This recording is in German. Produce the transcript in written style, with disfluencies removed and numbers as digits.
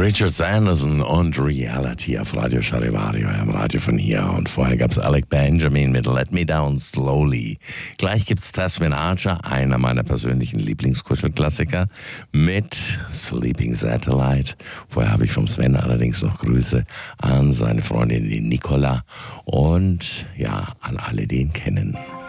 Richard Sanderson und Reality auf Radio Charivario, im Radio von hier. Und vorher gab's Alec Benjamin mit Let Me Down Slowly. Gleich gibt's Tasmin Archer, einer meiner persönlichen Lieblingskuschelklassiker, mit Sleeping Satellite. Vorher habe ich vom Sven allerdings noch Grüße an seine Freundin, die Nicola. Und ja, an alle, die ihn kennen.